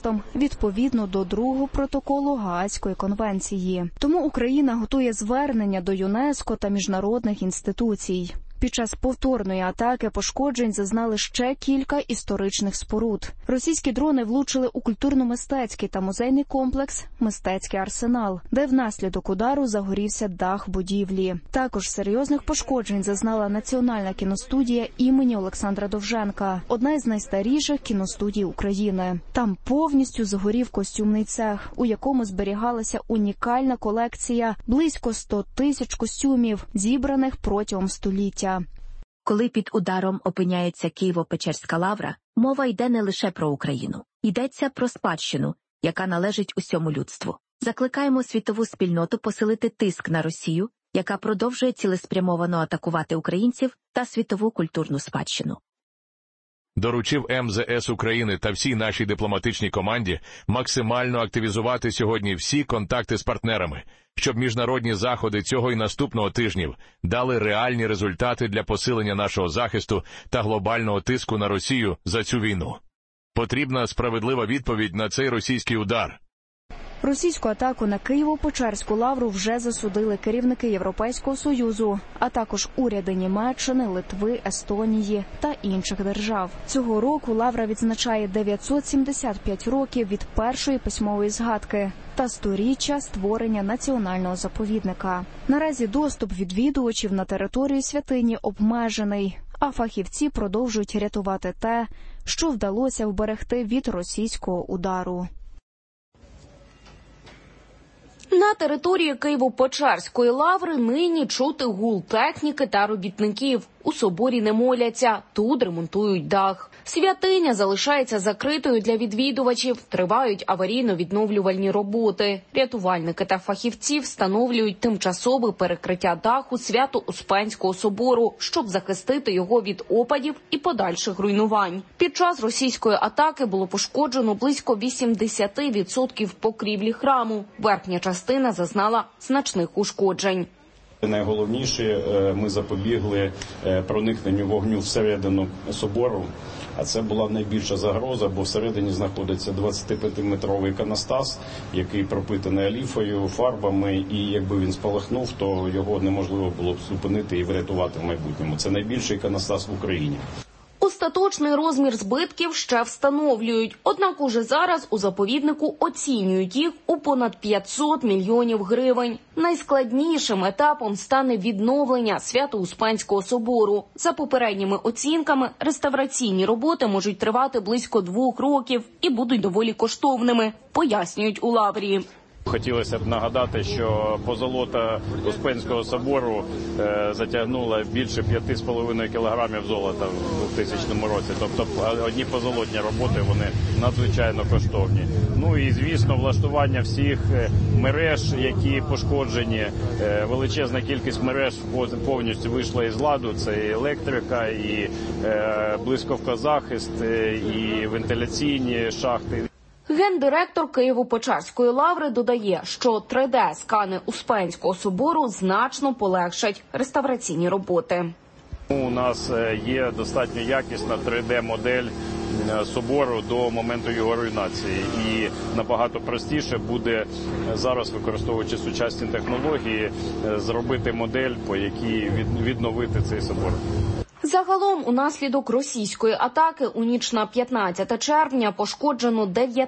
відповідно до другого протоколу Гаазької конвенції. Тому Україна готує звернення до ЮНЕСКО та міжнародних інституцій. Під час повторної атаки пошкоджень зазнали ще кілька історичних споруд. Російські дрони влучили у культурно-мистецький та музейний комплекс «Мистецький арсенал», де внаслідок удару загорівся дах будівлі. Також серйозних пошкоджень зазнала Національна кіностудія імені Олександра Довженка, одна із найстаріших кіностудій України. Там повністю згорів костюмний цех, у якому зберігалася унікальна колекція близько 100 тисяч костюмів, зібраних протягом століття. Коли під ударом опиняється Києво-Печерська лавра, мова йде не лише про Україну. Йдеться про спадщину, яка належить усьому людству. Закликаємо світову спільноту посилити тиск на Росію, яка продовжує цілеспрямовано атакувати українців та світову культурну спадщину. Доручив МЗС України та всій нашій дипломатичній команді максимально активізувати сьогодні всі контакти з партнерами, щоб міжнародні заходи цього і наступного тижнів дали реальні результати для посилення нашого захисту та глобального тиску на Росію за цю війну. Потрібна справедлива відповідь на цей російський удар. Російську атаку на Києво-Печерську лавру вже засудили керівники Європейського Союзу, а також уряди Німеччини, Литви, Естонії та інших держав. Цього року лавра відзначає 975 років від першої письмової згадки та 100-річчя створення національного заповідника. Наразі доступ відвідувачів на територію святині обмежений, а фахівці продовжують рятувати те, що вдалося вберегти від російського удару. На території Києво-Печерської лаври нині чути гул техніки та робітників. У соборі не моляться, тут ремонтують дах. Святиня залишається закритою для відвідувачів, тривають аварійно-відновлювальні роботи. Рятувальники та фахівці встановлюють тимчасове перекриття даху Свято-Успенського собору, щоб захистити його від опадів і подальших руйнувань. Під час російської атаки було пошкоджено близько 80% покрівлі храму. Верхня частина зазнала значних ушкоджень. Найголовніше, ми запобігли проникненню вогню всередину собору, а це була найбільша загроза, бо всередині знаходиться 25-метровий іконостас, який пропитаний оліфою, фарбами, і якби він спалахнув, то його неможливо було б зупинити і врятувати в майбутньому. Це найбільший іконостас в Україні. Остаточний розмір збитків ще встановлюють, однак уже зараз у заповіднику оцінюють їх у понад 500 мільйонів гривень. Найскладнішим етапом стане відновлення Свято-Успенського собору. За попередніми оцінками, реставраційні роботи можуть тривати близько 2 років і будуть доволі коштовними, пояснюють у лаврі. Хотілося б нагадати, що позолота Успенського собору затягнула більше 5,5 кілограмів золота в 2000 році. Тобто одні позолотні роботи, вони надзвичайно коштовні. Ну і, звісно, влаштування всіх мереж, які пошкоджені. Величезна кількість мереж повністю вийшла із ладу. Це і електрика, і блискавкозахист, і вентиляційні шахти. Гендиректор Києво-Печерської лаври додає, що 3D-скани Успенського собору значно полегшать реставраційні роботи. У нас є достатньо якісна 3D-модель собору до моменту його руйнації. І набагато простіше буде зараз, використовуючи сучасні технології, зробити модель, по якій відновити цей собор. Загалом, унаслідок російської атаки у ніч на 15 червня пошкоджено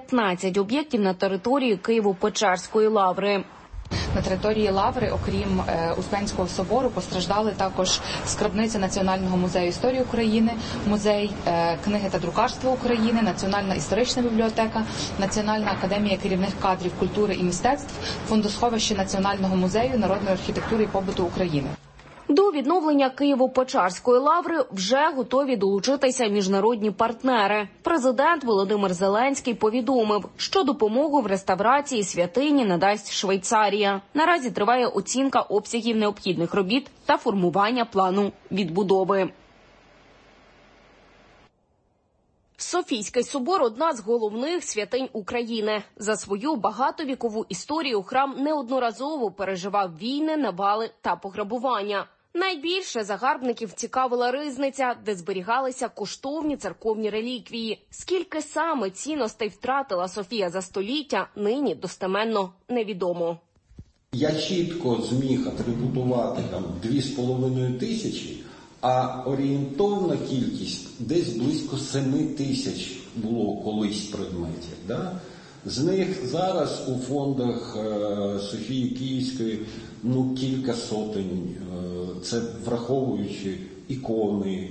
19 об'єктів на території Києво-Печерської лаври. На території лаври, окрім Успенського собору, постраждали також скарбниця Національного музею історії України, музей книги та друкарства України, Національна історична бібліотека, Національна академія керівних кадрів культури і мистецтв, фондосховище Національного музею народної архітектури і побуту України. До відновлення Києво-Печерської лаври вже готові долучитися міжнародні партнери. Президент Володимир Зеленський повідомив, що допомогу в реставрації святині надасть Швейцарія. Наразі триває оцінка обсягів необхідних робіт та формування плану відбудови. Софійський собор – одна з головних святинь України. За свою багатовікову історію храм неодноразово переживав війни, навали та пограбування. Найбільше загарбників цікавила Ризниця, де зберігалися коштовні церковні реліквії. Скільки саме цінностей втратила Софія за століття, нині достеменно невідомо. Я чітко зміг атрибутувати 2,5 тисячі, а орієнтовна кількість десь близько 7 тисяч було колись предметів. Да? З них зараз у фондах Софії Київської кілька сотень. Це враховуючи ікони,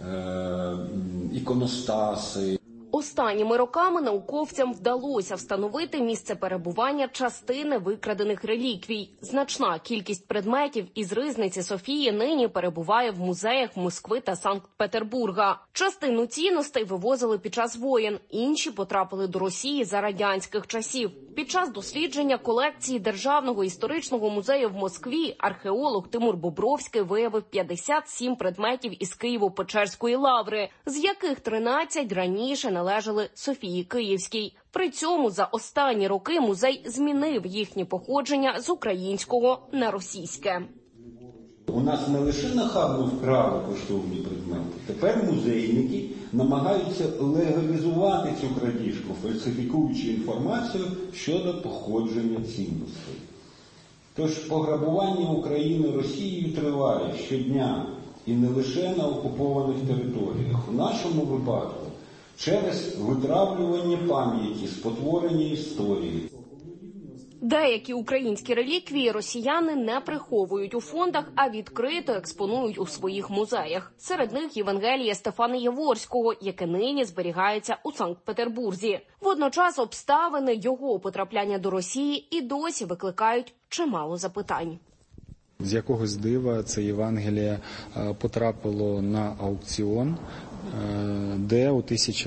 іконостаси. Останніми роками науковцям вдалося встановити місце перебування частини викрадених реліквій. Значна кількість предметів із Ризниці Софії нині перебуває в музеях Москви та Санкт-Петербурга. Частину цінностей вивозили під час воєн, інші потрапили до Росії за радянських часів. Під час дослідження колекції Державного історичного музею в Москві археолог Тимур Бобровський виявив 57 предметів із Києво-Печерської лаври, з яких 13 раніше належали Софії Київській. При цьому за останні роки музей змінив їхнє походження з українського на російське. У нас не лише нахабно вкрали коштовні предмети, тепер музейники намагаються легалізувати цю крадіжку, фальсифікуючи інформацію щодо походження цінностей. Тож пограбування України Росією триває щодня і не лише на окупованих територіях. У нашому випадку через витравлювання пам'яті, спотворення історії. Деякі українські реліквії росіяни не приховують у фондах, а відкрито експонують у своїх музеях. Серед них Євангеліє Стефана Яворського, яке нині зберігається у Санкт-Петербурзі. Водночас обставини його потрапляння до Росії і досі викликають чимало запитань. З якогось дива це Євангеліє потрапило на аукціон, де у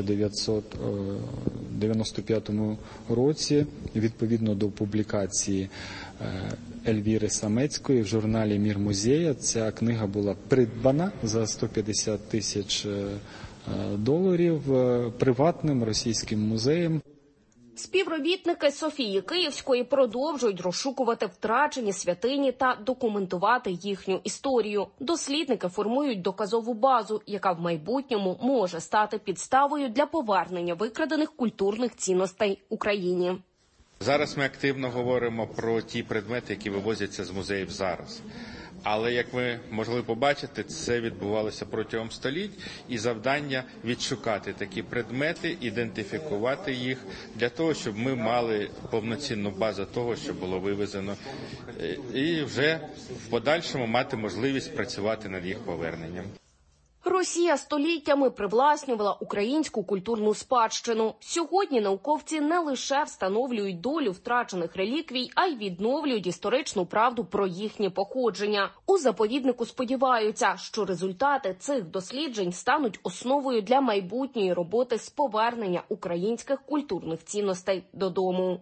1995 році, відповідно до публікації Ельвіри Самецької в журналі «Мір музея», ця книга була придбана за 150 тисяч доларів приватним російським музеєм. Співробітники Софії Київської продовжують розшукувати втрачені святині та документувати їхню історію. Дослідники формують доказову базу, яка в майбутньому може стати підставою для повернення викрадених культурних цінностей Україні. Зараз ми активно говоримо про ті предмети, які вивозяться з музеїв зараз. Але, як ви могли побачити, це відбувалося протягом століть, і завдання відшукати такі предмети, ідентифікувати їх, для того, щоб ми мали повноцінну базу того, що було вивезено, і вже в подальшому мати можливість працювати над їх поверненням. Росія століттями привласнювала українську культурну спадщину. Сьогодні науковці не лише встановлюють долю втрачених реліквій, а й відновлюють історичну правду про їхнє походження. У заповіднику сподіваються, що результати цих досліджень стануть основою для майбутньої роботи з повернення українських культурних цінностей додому.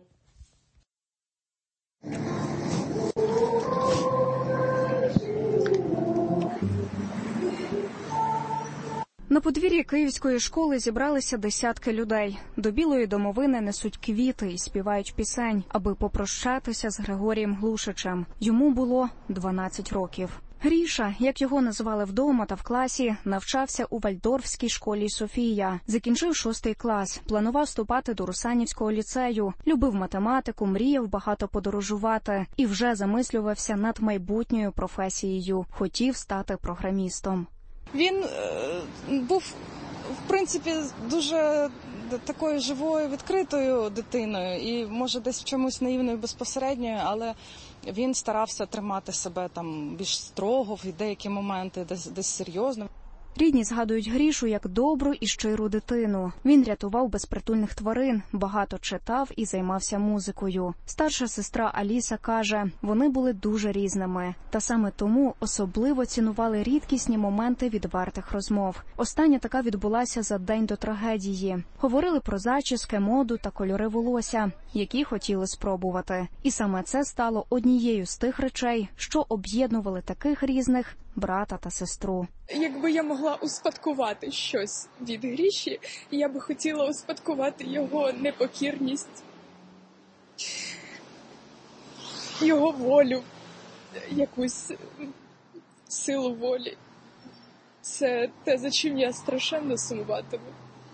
На подвір'ї Київської школи зібралися десятки людей. До Білої домовини несуть квіти і співають пісень, аби попрощатися з Григорієм Глушичем. Йому було 12 років. Гріша, як його називали вдома та в класі, навчався у Вальдорфській школі «Софія». Закінчив 6 клас, планував вступати до Русанівського ліцею, любив математику, мріяв багато подорожувати і вже замислювався над майбутньою професією. Хотів стати програмістом. Він був, в принципі, дуже такою живою, відкритою дитиною і, може, десь в чомусь наївною, безпосередньою, але він старався тримати себе там більш строго в деякі моменти, десь серйозно. Рідні згадують Грішу як добру і щиру дитину. Він рятував безпритульних тварин, багато читав і займався музикою. Старша сестра Аліса каже, вони були дуже різними. Та саме тому особливо цінували рідкісні моменти відвертих розмов. Остання така відбулася за день до трагедії. Говорили про зачіски, моду та кольори волосся, які хотіли спробувати. І саме це стало однією з тих речей, що об'єднували таких різних брата та сестру. Якби я могла успадкувати щось від Гріші, я би хотіла успадкувати його непокірність, його волю, якусь силу волі. Це те, за чим я страшенно сумуватиму.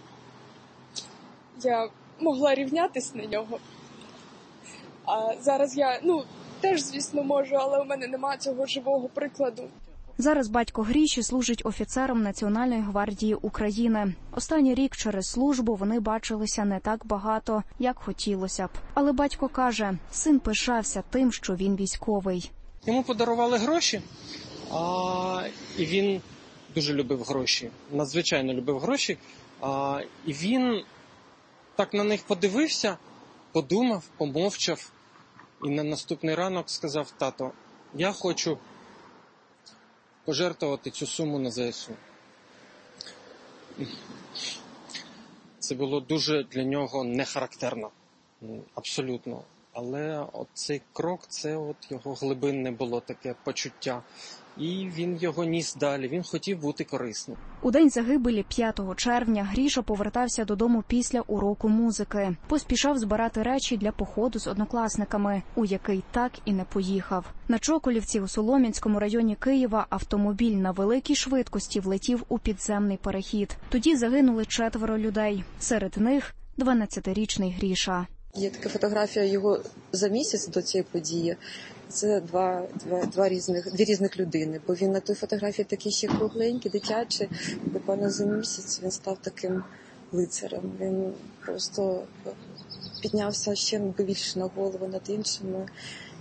Я могла рівнятись на нього. А зараз я, теж, звісно, можу, але у мене немає цього живого прикладу. Зараз батько Гріші служить офіцером Національної гвардії України. Останній рік через службу вони бачилися не так багато, як хотілося б. Але батько каже, син пишався тим, що він військовий. Йому подарували гроші, і він дуже любив гроші, надзвичайно любив гроші. І він так на них подивився, подумав, помовчав. І на наступний ранок сказав: тато, я хочу пожертвувати цю суму на ЗСУ. Це було дуже для нього нехарактерно, абсолютно. Але цей крок, це його глибинне було таке почуття. І він його ніс далі, він хотів бути корисним. У день загибелі 5 червня Гріша повертався додому після уроку музики. Поспішав збирати речі для походу з однокласниками, у який так і не поїхав. На Чоколівці у Солом'янському районі Києва автомобіль на великій швидкості влетів у підземний перехід. Тоді загинули 4 людей. Серед них 12-річний Гріша. Є така фотографія його за місяць до цієї події. Це дві різних людини, бо він на той фотографії такий ще кругленький, дитячий. Буквально за місяць він став таким лицарем. Він просто піднявся ще більше на голову над іншими.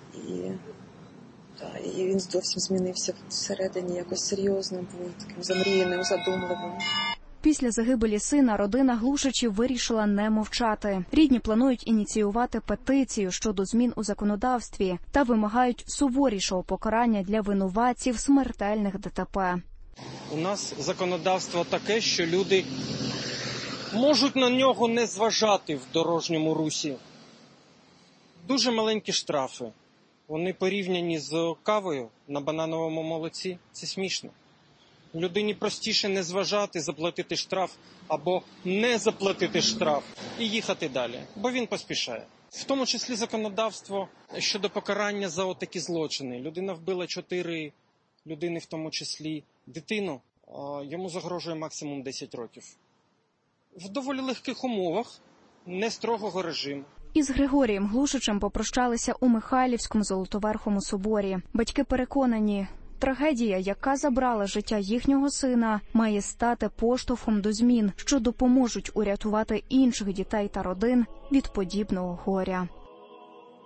І він зовсім змінився всередині, якось серйозно був, таким замріяним, задумливим. Після загибелі сина родина Глушичів вирішила не мовчати. Рідні планують ініціювати петицію щодо змін у законодавстві та вимагають суворішого покарання для винуватців смертельних ДТП. У нас законодавство таке, що люди можуть на нього не зважати в дорожньому русі. Дуже маленькі штрафи. Вони порівняні з кавою на банановому молоці. Це смішно. Людині простіше не зважати, заплатити штраф або не заплатити штраф і їхати далі, бо він поспішає. В тому числі законодавство щодо покарання за отакі злочини. Людина вбила 4 людини, в тому числі дитину, йому загрожує максимум 10 років. В доволі легких умовах, не строгого режиму. Із Григорієм Глушичем попрощалися у Михайлівському Золотоверхому соборі. Батьки переконані, трагедія, яка забрала життя їхнього сина, має стати поштовхом до змін, що допоможуть урятувати інших дітей та родин від подібного горя.